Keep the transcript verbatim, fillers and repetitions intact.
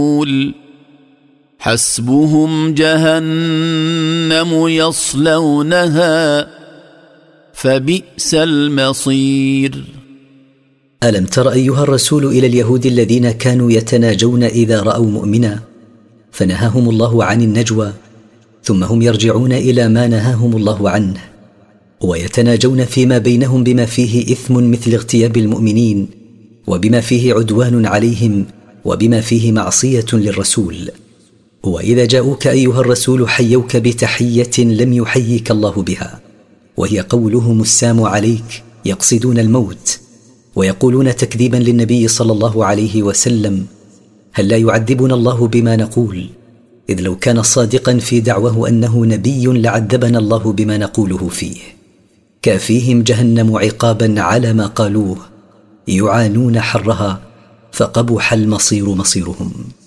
حسبهم جهنم يصلونها فبئس المصير. ألم تر أيها الرسول إلى اليهود الذين كانوا يتناجون إذا رأوا مؤمنا فنهاهم الله عن النجوى، ثم هم يرجعون إلى ما نهاهم الله عنه ويتناجون فيما بينهم بما فيه إثم مثل اغتياب المؤمنين، وبما فيه عدوان عليهم، وبما فيه معصية للرسول. وإذا جاءوك أيها الرسول حيوك بتحية لم يحييك الله بها، وهي قولهم السام عليك، يقصدون الموت، ويقولون تكذيبا للنبي صلى الله عليه وسلم: هل لا يعذبنا الله بما نقول؟ إذ لو كان صادقا في دعوه أنه نبي لعذبنا الله بما نقوله فيه. كافيهم جهنم عقابا على ما قالوه، يعانون حرها، فقبح المصير مصيرهم.